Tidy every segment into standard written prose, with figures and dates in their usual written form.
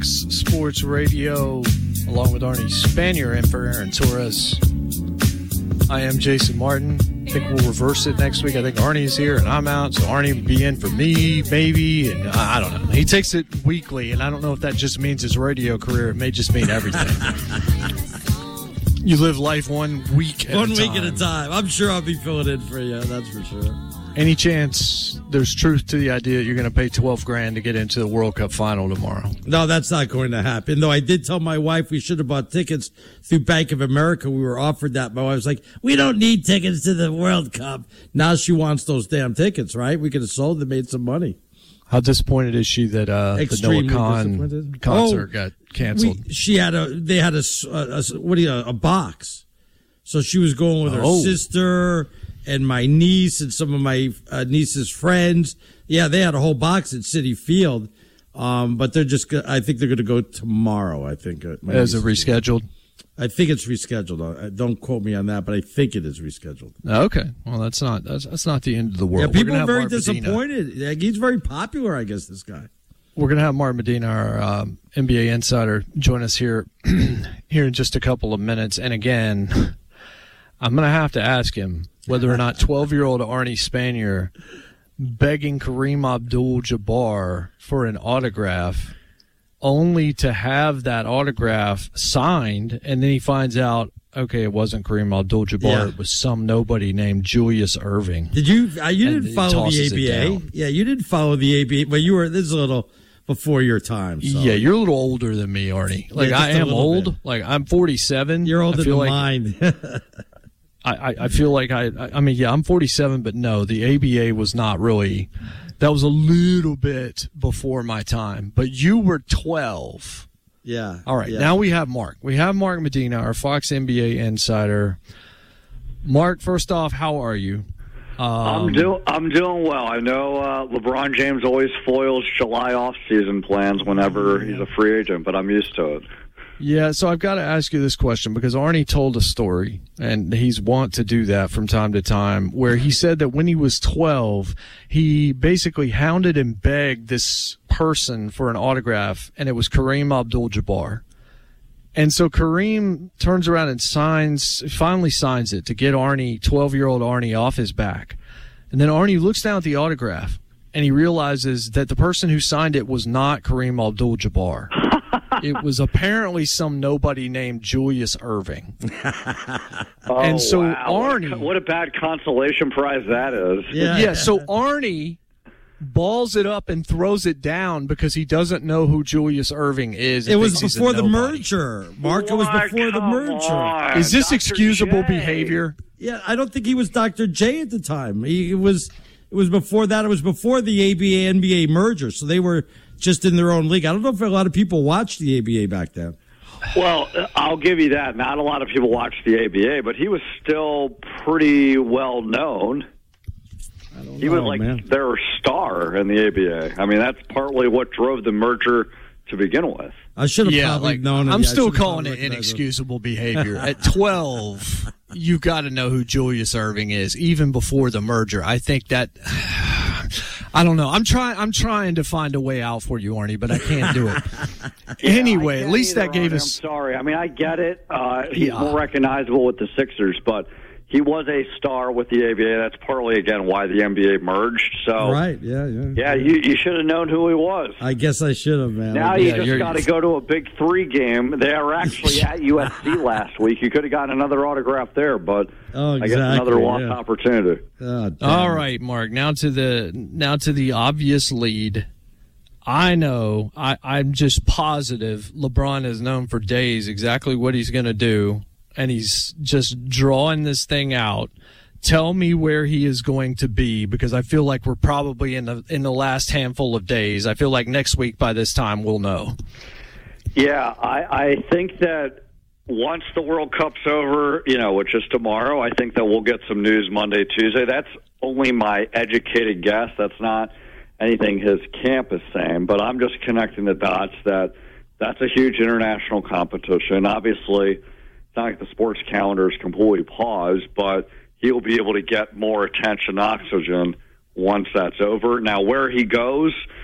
Sports Radio, along with Arnie Spanier and for Aaron Torres. I am Jason Martin. I think we'll reverse it next week. I think Arnie's here and I'm out, so Arnie will be in for me, maybe, and I don't know. He takes it weekly, and I don't know if that just means his radio career. It may just mean everything. You live life 1 week at a time. 1 week at a time. I'm sure I'll be filling in for you, that's for sure. Any chance there's truth to the idea that you're going to pay $12,000 to get into the World Cup final tomorrow? No, that's not going to happen. Though I did tell my wife we should have bought tickets through Bank of America. We were offered that. My wife was like, we don't need tickets to the World Cup. Now she wants those damn tickets, right? We could have sold them, made some money. How disappointed is she that the Noah Khan concert got canceled? They had a box. So she was going with her sister and my niece and some of my niece's friends. Yeah, they had a whole box at Citi Field. But I think they're going to go tomorrow, I think. Is it rescheduled? I think it's rescheduled. Don't quote me on that, but I think it is rescheduled. Okay. Well, that's not the end of the world. Yeah, people are very disappointed. He's very popular, I guess, this guy. We're going to have Mark Medina, our NBA insider, join us here in just a couple of minutes. And again, I'm going to have to ask him whether or not 12-year-old Arnie Spanier begging Kareem Abdul-Jabbar for an autograph only to have that autograph signed, and then he finds out, okay, it wasn't Kareem Abdul-Jabbar, it was some nobody named Julius Erving. Did you? You didn't follow the ABA? Yeah, you didn't follow the ABA, but this is a little before your time. So. Yeah, you're a little older than me, Arnie. Like, I am old. Bit. Like, I'm 47. You're older than mine. I feel like I'm 47, but no, the ABA was not really. That was a little bit before my time. But you were 12. Yeah. All right. Yeah. Now we have Mark. We have Mark Medina, our Fox NBA insider. Mark, first off, how are you? I'm doing well. I know LeBron James always foils July off-season plans whenever he's a free agent, but I'm used to it. Yeah, so I've got to ask you this question because Arnie told a story, and he's wont to do that from time to time, where he said that when he was 12, he basically hounded and begged this person for an autograph, and it was Kareem Abdul-Jabbar. And so Kareem turns around and finally signs it to get 12-year-old Arnie off his back. And then Arnie looks down at the autograph, and he realizes that the person who signed it was not Kareem Abdul-Jabbar. It was apparently some nobody named Julius Erving. And so wow. Arnie... What a bad consolation prize that is. Yeah, so Arnie balls it up and throws it down because he doesn't know who Julius Erving is. It was before the merger, Mark. It was before the merger. On. Is this Dr. excusable J. behavior? Yeah, I don't think he was Dr. J at the time. It was before that. It was before the ABA-NBA merger, so they were just in their own league. I don't know if a lot of people watched the ABA back then. Well, I'll give you that. Not a lot of people watched the ABA, but he was still pretty well known. He was like their star in the ABA. I mean, that's partly what drove the merger to begin with. I should have probably known it. I'm still calling it inexcusable behavior. At 12, you've got to know who Julius Erving is, even before the merger. I think that... I don't know. I'm trying to find a way out for you, Arnie, but I can't do it. Anyway, at least that gave us... I'm sorry. I mean, I get it. He's more recognizable with the Sixers, but he was a star with the ABA. That's partly, again, why the NBA merged. So, right, yeah. Yeah, you should have known who he was. I guess I should have, man. Now you just got to go to a Big Three game. They were actually at USC last week. You could have gotten another autograph there, but I guess another lost opportunity. All right, Mark. Now to the obvious lead. I know. I'm just positive LeBron has known for days exactly what he's going to do. And he's just drawing this thing out. Tell me where he is going to be, because I feel like we're probably in the last handful of days. I feel like next week by this time we'll know. Yeah, I think that once the World Cup's over, which is tomorrow, I think that we'll get some news Monday, Tuesday. That's only my educated guess. That's not anything his camp is saying, but I'm just connecting the dots that that's a huge international competition. Obviously, it's not like the sports calendar is completely paused, but he'll be able to get more attention, oxygen, once that's over. Now, where he goes,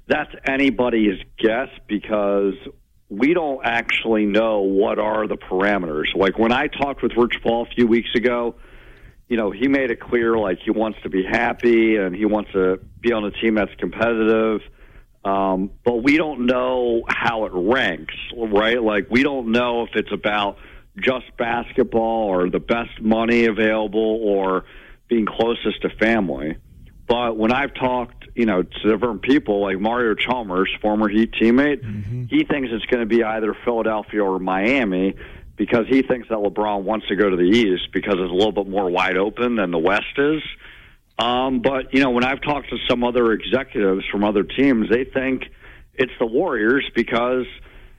that's anybody's guess because we don't actually know what are the parameters. Like when I talked with Rich Paul a few weeks ago, he made it clear like he wants to be happy and he wants to be on a team that's competitive. But we don't know how it ranks, right? Like we don't know if it's about just basketball or the best money available or being closest to family. But when I've talked, to different people like Mario Chalmers, former Heat teammate, he thinks it's going to be either Philadelphia or Miami because he thinks that LeBron wants to go to the East because it's a little bit more wide open than the West is. But, when I've talked to some other executives from other teams, they think it's the Warriors because,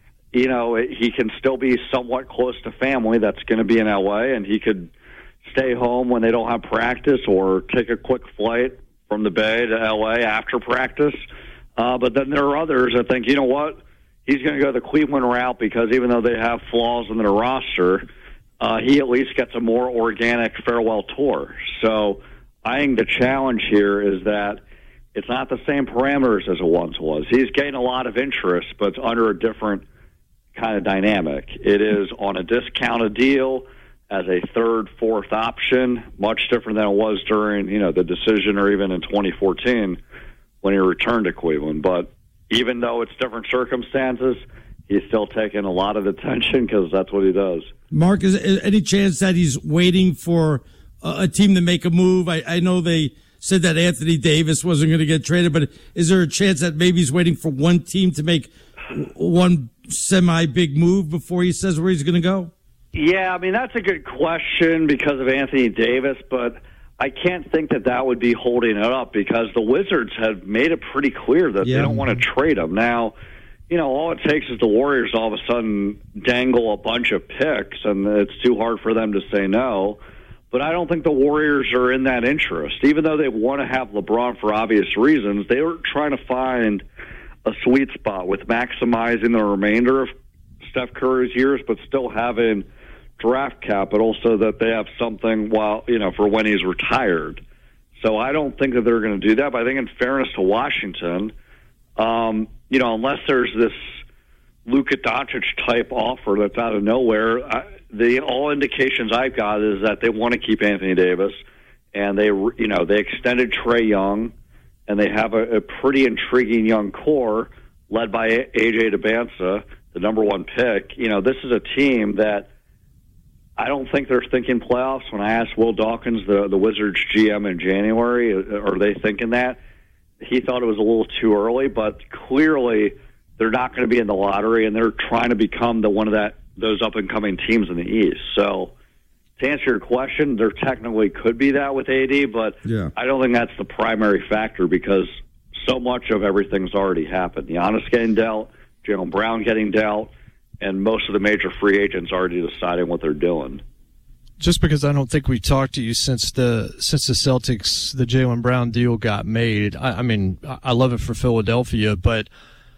he can still be somewhat close to family that's going to be in L.A., and he could stay home when they don't have practice or take a quick flight from the Bay to L.A. after practice. But then there are others that think, you know what, he's going to go the Cleveland route because even though they have flaws in their roster, he at least gets a more organic farewell tour. So I think the challenge here is that it's not the same parameters as it once was. He's getting a lot of interest, but it's under a different kind of dynamic. It is on a discounted deal as a third, fourth option, much different than it was during, the decision or even in 2014 when he returned to Cleveland. But even though it's different circumstances, he's still taking a lot of attention because that's what he does. Mark, is any chance that he's waiting for a team to make a move? I know they said that Anthony Davis wasn't going to get traded, but is there a chance that maybe he's waiting for one team to make one semi-big move before he says where he's going to go? Yeah, that's a good question because of Anthony Davis, but I can't think that would be holding it up because the Wizards have made it pretty clear that they don't want to trade him. Now, all it takes is the Warriors all of a sudden dangle a bunch of picks, and it's too hard for them to say no. But I don't think the Warriors are in that interest. Even though they want to have LeBron for obvious reasons, they were trying to find a sweet spot with maximizing the remainder of Steph Curry's years, but still having draft capital so that they have something for when he's retired. So I don't think that they're going to do that. But I think in fairness to Washington, unless there's this Luka Doncic type offer that's out of nowhere, all indications I've got is that they want to keep Anthony Davis, and they extended Trae Young, and they have a pretty intriguing young core led by AJ Debinsa, the number one pick. This is a team that I don't think they're thinking playoffs. When I asked Will Dawkins, the Wizards GM in January, are they thinking that? He thought it was a little too early, but clearly they're not going to be in the lottery, and they're trying to become one of those up-and-coming teams in the East. So to answer your question, there technically could be that with AD, but I don't think that's the primary factor because so much of everything's already happened. Giannis getting dealt, Jaylen Brown getting dealt, and most of the major free agents already deciding what they're doing. Just because I don't think we talked to you since the Celtics, the Jaylen Brown deal got made. I love it for Philadelphia, but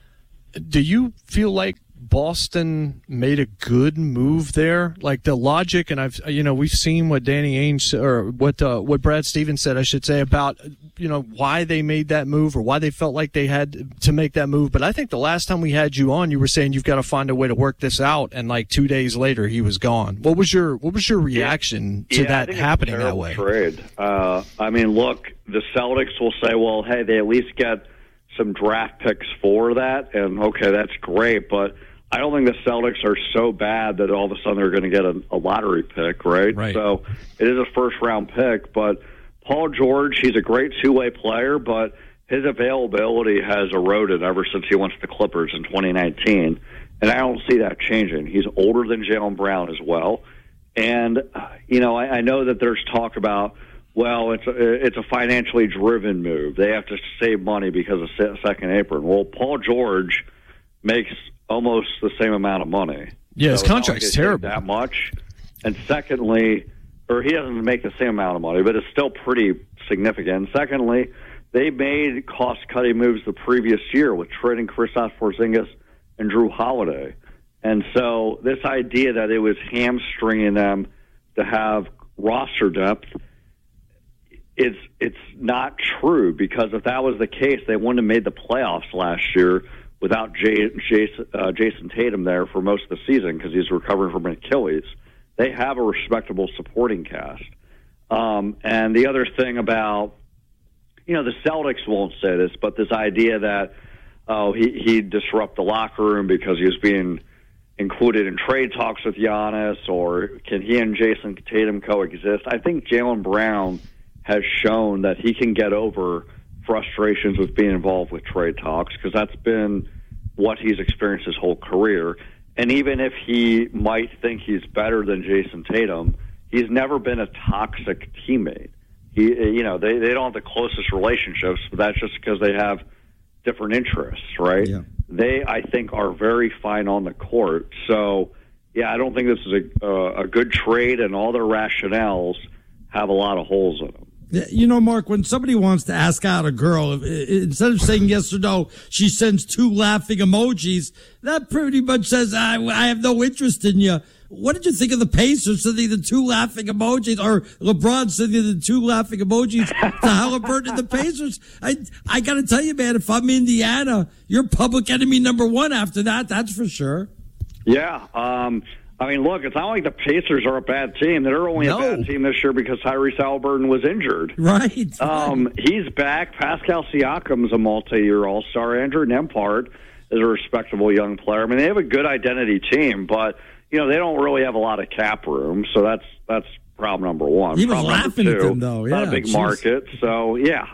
do you feel like Boston made a good move there? Like the logic, and we've seen what Danny Ainge or what Brad Stevens said, I should say, about why they made that move or why they felt like they had to make that move. But I think the last time we had you on, you were saying you've got to find a way to work this out, and like 2 days later he was gone. What was your reaction to that happening that way? Trade. Look, the Celtics will say, well, hey, they at least get some draft picks for that, and okay, that's great, but I don't think the Celtics are so bad that all of a sudden they're going to get a lottery pick, right? So it is a first-round pick, but Paul George, he's a great two-way player, but his availability has eroded ever since he went to the Clippers in 2019, and I don't see that changing. He's older than Jaylen Brown as well, and I know that there's talk about, well, it's a financially driven move. They have to save money because of second apron. Well, Paul George makes almost the same amount of money. Yeah, his contract's terrible. That much. And secondly, or he doesn't make the same amount of money, but it's still pretty significant. And secondly, they made cost-cutting moves the previous year with trading Kristaps Porzingis and Drew Holiday. And so this idea that it was hamstringing them to have roster depth, it's not true, because if that was the case, they wouldn't have made the playoffs last year without Jason Tatum there for most of the season because he's recovering from an Achilles. They have a respectable supporting cast. And the other thing about, the Celtics won't say this, but this idea that, he'd disrupt the locker room because he was being included in trade talks with Giannis, or can he and Jason Tatum coexist? I think Jaylen Brown has shown that he can get over frustrations with being involved with trade talks, because that's been what he's experienced his whole career. And even if he might think he's better than Jason Tatum, he's never been a toxic teammate. They don't have the closest relationships, but that's just because they have different interests, right? Yeah. They, I think, are very fine on the court. So, I don't think this is a good trade, and all their rationales have a lot of holes in them. Mark, when somebody wants to ask out a girl, instead of saying yes or no, she sends 2 laughing emojis. That pretty much says, I have no interest in you. What did you think of the Pacers sending the 2 laughing emojis, or LeBron sending the 2 laughing emojis to Halliburton and the Pacers? I got to tell you, man, if I'm Indiana, you're public enemy number 1 after that. That's for sure. Yeah. Look, it's not like the Pacers are a bad team. They're only a bad team this year because Tyrese Halliburton was injured. Right. He's back. Pascal Siakam's a multi-year All-Star. Andrew Nembhard is a respectable young player. They have a good identity team, but they don't really have a lot of cap room, so that's problem number 1. He was problem laughing number 2, at them, though. Yeah, not a big market. So,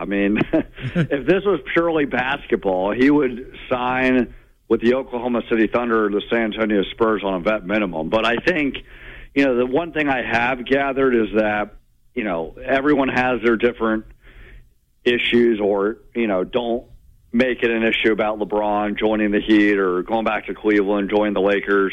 if this was purely basketball, he would sign with the Oklahoma City Thunder or the San Antonio Spurs on a vet minimum. But I think, the one thing I have gathered is that, everyone has their different issues, or, don't make it an issue about LeBron joining the Heat or going back to Cleveland, joining the Lakers.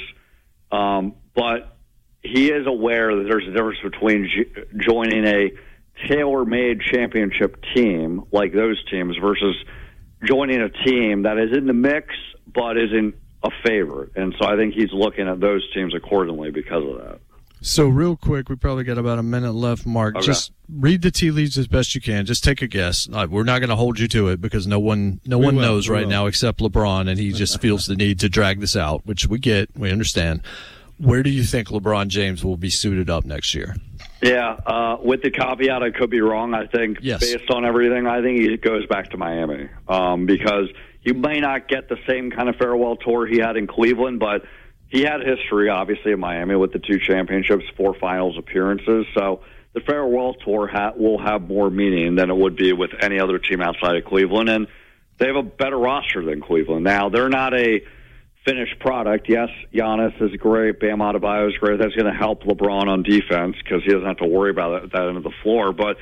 But he is aware that there's a difference between joining a tailor-made championship team like those teams versus joining a team that is in the mix but isn't a favorite. And so I think he's looking at those teams accordingly because of that. So real quick, we probably got about a minute left, Mark. Okay. Just read the tea leaves as best you can. Just take a guess. We're not going to hold you to it because no one knows right now except LeBron, and he just feels the need to drag this out, which we get, we understand. Where do you think LeBron James will be suited up next year? Yeah, with the caveat I could be wrong. I think based on everything, I think he goes back to Miami because you may not get the same kind of farewell tour he had in Cleveland, but he had history, obviously, in Miami with the 2 championships, 4 finals appearances. So the farewell tour will have more meaning than it would be with any other team outside of Cleveland, and they have a better roster than Cleveland. Now, they're not a finished product. Yes, Giannis is great. Bam Adebayo is great. That's going to help LeBron on defense because he doesn't have to worry about that end of the floor. But,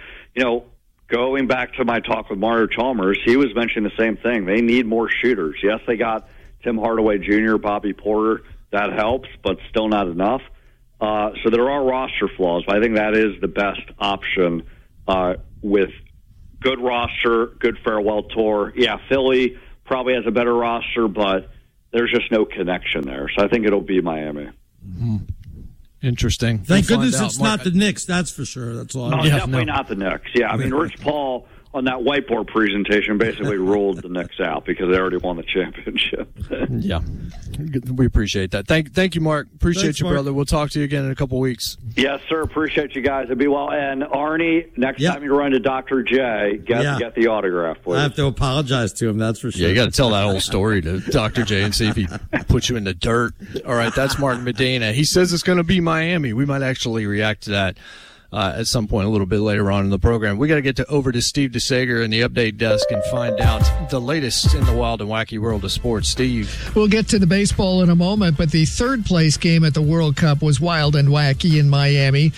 going back to my talk with Mario Chalmers, he was mentioning the same thing. They need more shooters. Yes, they got Tim Hardaway Jr., Bobby Porter. That helps, but still not enough. So there are roster flaws, but I think that is the best option with good roster, good farewell tour. Yeah, Philly probably has a better roster, but there's just no connection there. So I think it'll be Miami. Mm-hmm. Interesting. Thank goodness it's not the Knicks, that's for sure. That's all. Definitely not the Knicks. Yeah, Rich Paul on that whiteboard presentation basically ruled the Knicks out because they already won the championship. Yeah, we appreciate that. Thank you, Mark. Appreciate you, Mark. brother. We'll talk to you again in a couple weeks. Yes, sir. Appreciate you guys. Be well. And Arnie, next time you run to Dr. J, get the autograph, please. I have to apologize to him, that's for sure. Yeah, you got to tell that whole story to Dr. J and see if he puts you in the dirt. All right, that's Mark Medina. He says it's going to be Miami. We might actually react to that at some point a little bit later on in the program. We got to get over to Steve DeSager in the update desk and find out the latest in the wild and wacky world of sports. Steve. We'll get to the baseball in a moment, but the third place game at the World Cup was wild and wacky in Miami.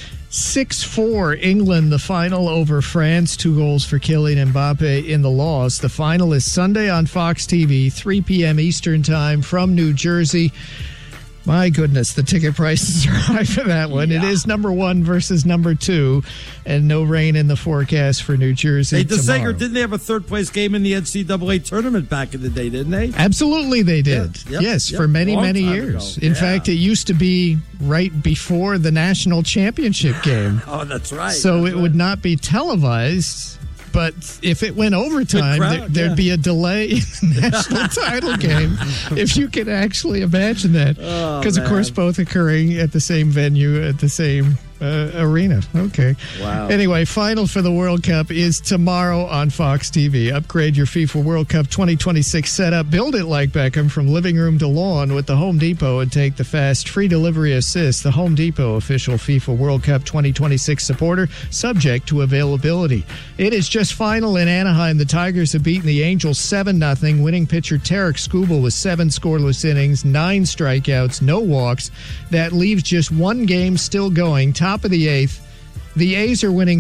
6-4 England, the final over France. 2 goals for Kylian Mbappe in the loss. The final is Sunday on Fox TV, 3 p.m. Eastern time from New Jersey. My goodness, the ticket prices are high for that one. Yeah. It is number 1 versus number 2, and no rain in the forecast for New Jersey. Hey, DeSager, didn't they have a third-place game in the NCAA tournament back in the day, didn't they? Absolutely, they did. Yeah. Yes, for many, many years. In fact, it used to be right before the national championship game. Oh, that's right. So it would not be televised. But if it went overtime, there'd be a delay in the national title game, if you can actually imagine that. Because, of course, both occurring at the same venue, at the same arena. Okay. Wow. Anyway, final for the World Cup is tomorrow on Fox TV. Upgrade your FIFA World Cup 2026 setup. Build it like Beckham from living room to lawn with the Home Depot and take the fast free delivery assist. The Home Depot official FIFA World Cup 2026 supporter, subject to availability. It is just final in Anaheim. The Tigers have beaten the Angels 7-0. Winning pitcher Tarek Skubal with 7 scoreless innings, 9 strikeouts, no walks. That leaves just one game still going. Top of the 8th. The A's are winning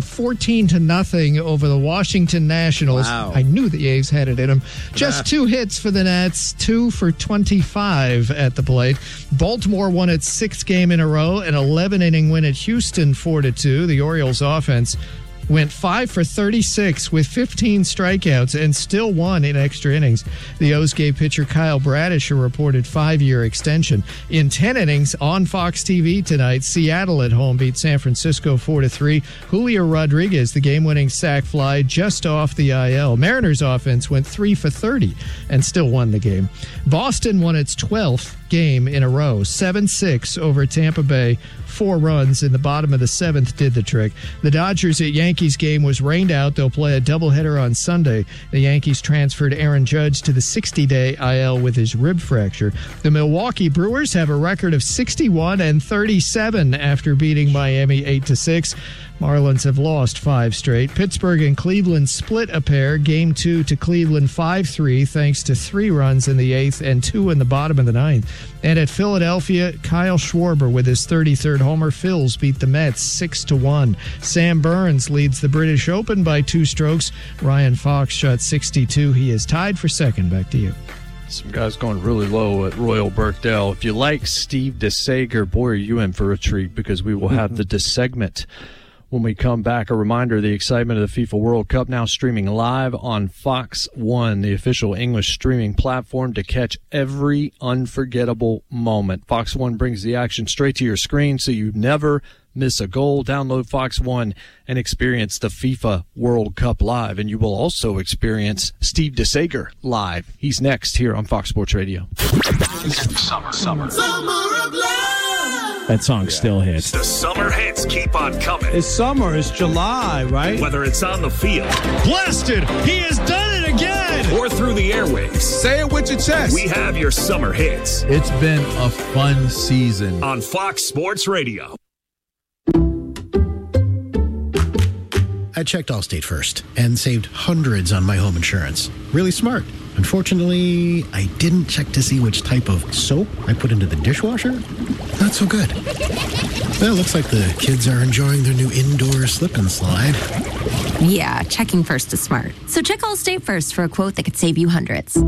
14-0 over the Washington Nationals. Wow. I knew the A's had it in them. Just 2 hits for the Nats, 2 for 25 at the plate. Baltimore won its 6th game in a row, an 11-inning win at Houston 4-2. The Orioles offense went 5 for 36 with 15 strikeouts and still won in extra innings. The O's gave pitcher Kyle Bradish a reported 5-year extension. In 10 innings on Fox TV tonight, Seattle at home beat San Francisco 4-3. Julio Rodriguez, the game-winning sac fly just off the IL. Mariners offense went 3 for 30 and still won the game. Boston won its 12th game in a row, 7-6 over Tampa Bay. 4 runs in the bottom of the 7th did the trick. The Dodgers at Yankees game was rained out. They'll play a doubleheader on Sunday. The Yankees transferred Aaron Judge to the 60-day IL with his rib fracture. The Milwaukee Brewers have a record of 61-37 after beating Miami 8-6. Marlins have lost 5 straight. Pittsburgh and Cleveland split a pair. Game 2 to Cleveland 5-3 thanks to 3 runs in the 8th and 2 in the bottom of the 9th. And at Philadelphia, Kyle Schwarber with his 33rd homer. Phils beat the Mets 6-1. Sam Burns leads the British Open by 2 strokes. Ryan Fox shot 62. He is tied for second. Back to you. Some guys going really low at Royal Birkdale. If you like Steve DeSager, boy, are you in for a treat, because we will have the segment when we come back. A reminder, the excitement of the FIFA World Cup now streaming live on Fox One, the official English streaming platform to catch every unforgettable moment. Fox One brings the action straight to your screen so you never miss a goal. Download Fox One and experience the FIFA World Cup live. And you will also experience Steve DeSager live. He's next here on Fox Sports Radio. Summer of love. That song still hits. The summer hits keep on coming. It's summer. It's July, right? Whether it's on the field. Blasted! He has done it again! Or through the airwaves. Say it with your chest. We have your summer hits. It's been a fun season. On Fox Sports Radio. I checked Allstate first and saved hundreds on my home insurance. Really smart. Unfortunately, I didn't check to see which type of soap I put into the dishwasher. Not so good. Well, it looks like the kids are enjoying their new indoor slip and slide. Yeah, checking first is smart. So check Allstate first for a quote that could save you hundreds.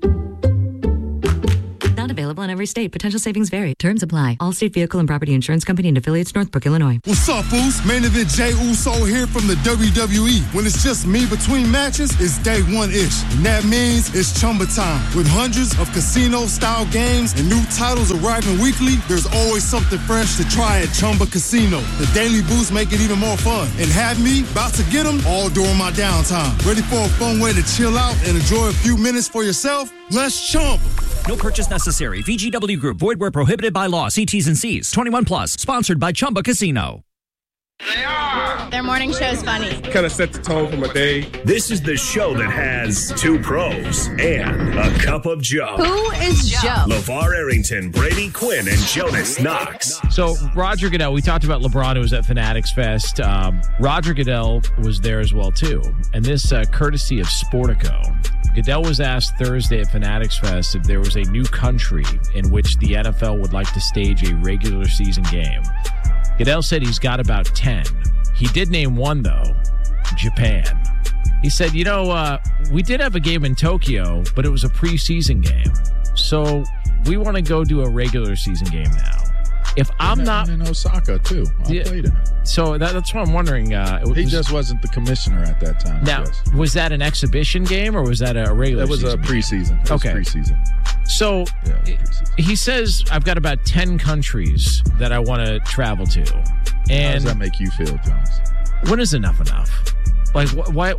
Not available in every state. Potential savings vary. Terms apply. Allstate Vehicle and Property Insurance Company and affiliates, Northbrook, Illinois. What's up, Foos? Main event Jey Uso here from the WWE. When it's just me between matches, it's day one-ish. And that means it's Chumba time. With hundreds of casino-style games and new titles arriving weekly, there's always something fresh to try at Chumba Casino. The daily boosts make it even more fun. And have me about to get them all during my downtime. Ready for a fun way to chill out and enjoy a few minutes for yourself? Let's Chumba. No purchase necessary. VGW Group. Void where prohibited by law. See T's and C's. 21 plus. Sponsored by Chumba Casino. Their morning show's funny. Kind of set the tone for my day. This is the show that has 2 pros and a cup of Joe. Who is Joe? LeVar Arrington, Brady Quinn, and Jonas Knox. So, Roger Goodell, we talked about LeBron, who was at Fanatics Fest. Roger Goodell was there as well, too. And this courtesy of Sportico. Goodell was asked Thursday at Fanatics Fest if there was a new country in which the NFL would like to stage a regular season game. Goodell said he's got about 10. He did name one, though, Japan. He said, we did have a game in Tokyo, but it was a preseason game. So we want to go do a regular season game now. If I'm not in Osaka too, I played in it. So that's what I'm wondering. He just wasn't the commissioner at that time. Now, was that an exhibition game or was that a regular? That was season a preseason. Game? Okay, preseason. So he says I've got about 10 countries that I want to travel to. And how does that make you feel, Jones? When is enough? Like why?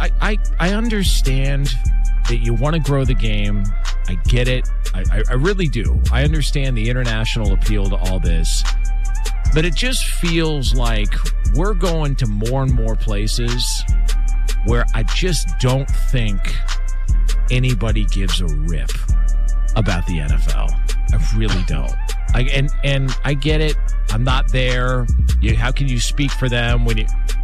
I understand that you want to grow the game. I get it. I really do. I understand the international appeal to all this. But it just feels like we're going to more and more places where I just don't think anybody gives a rip about the NFL. I really don't. And I get it. I'm not there. How can you speak for them when you...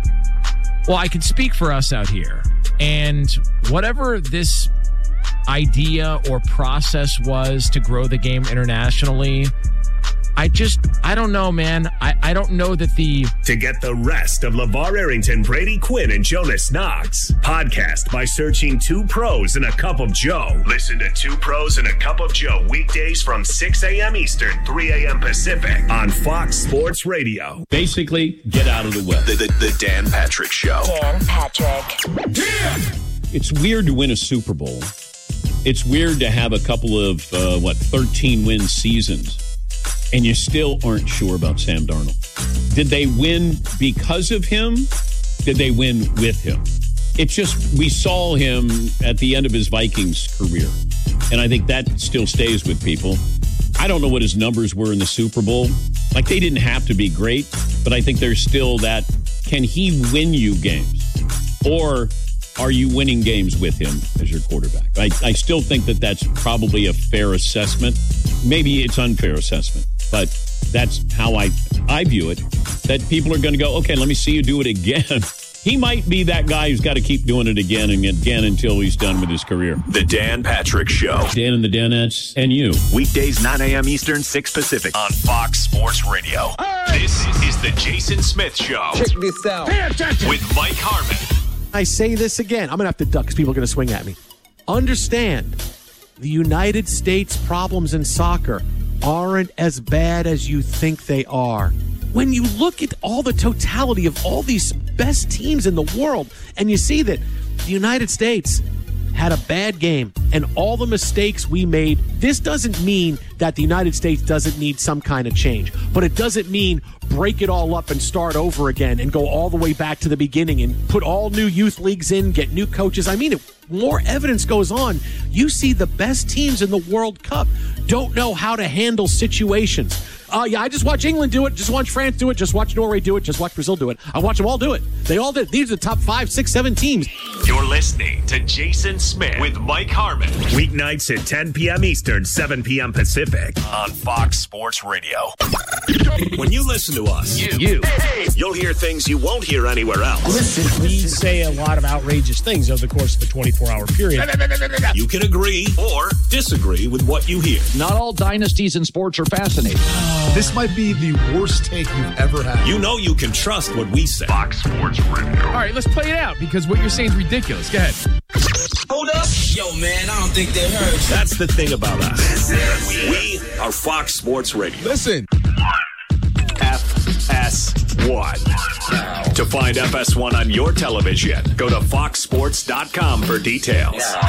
Well, I can speak for us out here. And whatever this idea or process was to grow the game internationally, I don't know, man. I don't know that To get the rest of LeVar Arrington, Brady Quinn, and Jonas Knox, podcast by searching Two Pros and a Cup of Joe. Listen to Two Pros and a Cup of Joe weekdays from 6 a.m. Eastern, 3 a.m. Pacific on Fox Sports Radio. Basically, get out of the way. The Dan Patrick Show. Dan Patrick. Yeah! It's weird to win a Super Bowl. It's weird to have a couple of, 13-win seasons. And you still aren't sure about Sam Darnold. Did they win because of him? Did they win with him? It's just, we saw him at the end of his Vikings career. And I think that still stays with people. I don't know what his numbers were in the Super Bowl. Like, they didn't have to be great, but I think there's still that, can he win you games? Or are you winning games with him as your quarterback? I still think that that's probably a fair assessment. Maybe it's unfair assessment, but that's how I view it, that people are going to go, okay, let me see you do it again. He might be that guy who's got to keep doing it again and again until he's done with his career. The Dan Patrick Show. Dan and the Danettes and you. Weekdays, 9 a.m. Eastern, 6 Pacific on Fox Sports Radio. Hey! This is the Jason Smith Show. Check this out. Pay attention. With Mike Harmon. I say this again. I'm going to have to duck because people are going to swing at me. Understand, the United States problems in soccer aren't as bad as you think they are. When you look at all the totality of all these best teams in the world, and you see that the United States had a bad game and all the mistakes we made, this doesn't mean that the United States doesn't need some kind of change, but it doesn't mean break it all up and start over again and go all the way back to the beginning and put all new youth leagues in, get new coaches. I mean, if more evidence goes on, you see the best teams in the World Cup don't know how to handle situations. I just watch England do it, just watch France do it, just watch Norway do it, just watch Brazil do it. I watch them all do it. They all did. These are the top 5, 6, 7 teams. You're listening to Jason Smith with Mike Harmon. Weeknights at 10 p.m. Eastern, 7 p.m. Pacific on Fox Sports Radio. When you listen to us, you'll hear things you won't hear anywhere else. We say a lot of outrageous things over the course of a 24-hour period. You can agree or disagree with what you hear. Not all dynasties in sports are fascinating. This might be the worst take you've ever had. You know you can trust what we say. Fox Sports Radio. All right, let's play it out because what you're saying is ridiculous. Go ahead. Hold up. Yo, man, I don't think they heard. That's the thing about us. We are Fox Sports Radio. Listen. FS1. To find FS1 on your television, go to foxsports.com for details.